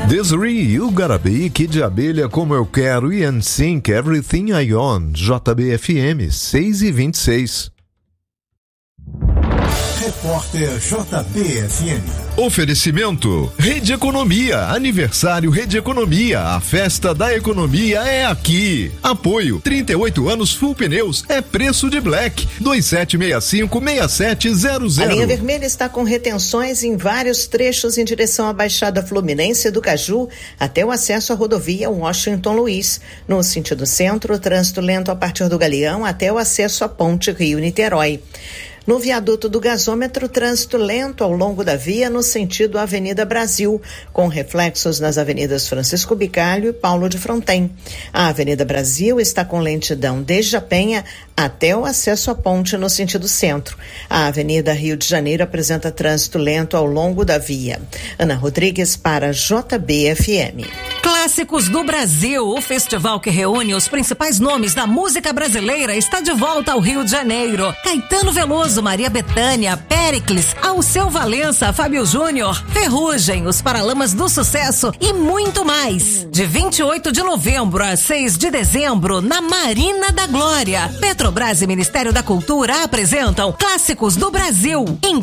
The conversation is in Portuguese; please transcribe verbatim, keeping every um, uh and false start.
Desiree, You Gotta Be, Kid de Abelha, Como Eu Quero e N Sync, Everything I Own, J B F M, seis e vinte e seis. Repórter J B F M. Oferecimento Rede Economia, aniversário Rede Economia, a festa da economia é aqui. Apoio, trinta e oito anos Full Pneus, é preço de Black, dois sete seis cinco, seis sete zero zero. A linha vermelha está com retenções em vários trechos em direção à Baixada Fluminense do Caju até o acesso à rodovia Washington Luiz. No sentido centro, trânsito lento a partir do Galeão até o acesso à Ponte Rio-Niterói. No viaduto do gasômetro, trânsito lento ao longo da via no sentido Avenida Brasil, com reflexos nas avenidas Francisco Bicalho e Paulo de Fronten. A Avenida Brasil está com lentidão desde a Penha até o acesso à ponte no sentido centro. A Avenida Rio de Janeiro apresenta trânsito lento ao longo da via. Ana Rodrigues para J B F M. Clássicos do Brasil, o festival que reúne os principais nomes da música brasileira, está de volta ao Rio de Janeiro. Caetano Veloso, Maria Bethânia, Péricles, Alceu Valença, Fábio Júnior, Ferrugem, os Paralamas do Sucesso e muito mais. De vinte e oito de novembro a seis de dezembro, na Marina da Glória. Petrobras e Ministério da Cultura apresentam Clássicos do Brasil.